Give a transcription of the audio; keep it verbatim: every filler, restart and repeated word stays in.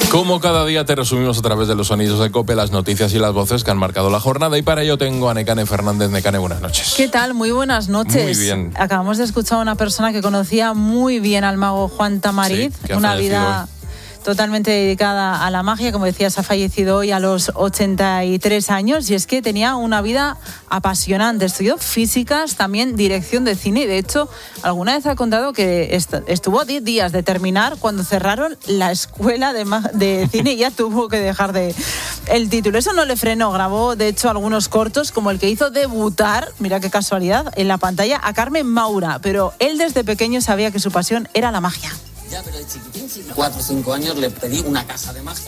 Como cada día te resumimos a través de los sonidos de COPE las noticias y las voces que han marcado la jornada, y para ello tengo a Nekane Fernández. Nekane, buenas noches. ¿Qué tal? Muy buenas noches. Muy bien. Acabamos de escuchar a una persona que conocía muy bien al mago Juan Tamariz, sí, una vida hoy. totalmente dedicada a la magia. Como decías, ha fallecido hoy a los ochenta y tres años, y es que tenía una vida apasionante. Estudió físicas, también dirección de cine, y de hecho alguna vez ha contado que est- estuvo diez días de terminar cuando cerraron la escuela de, ma- de cine y ya tuvo que dejar de el título. Eso no le frenó, grabó de hecho algunos cortos, como el que hizo debutar, mira qué casualidad, en la pantalla a Carmen Maura, pero él desde pequeño sabía que su pasión era la magia. Ya, pero de chiquitín, sí, cuatro o cinco años le pedí una casa de magia.